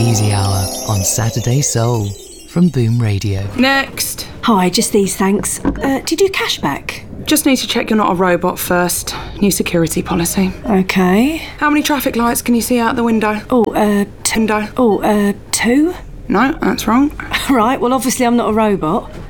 Easy Hour on Saturday Soul from Boom Radio. Next. Hi, just these, thanks. Do you do cashback? Just need to check you're not a robot first. New security policy. Okay. How many traffic lights can you see out the window? Two. No, that's wrong. Right, well, obviously I'm not a robot.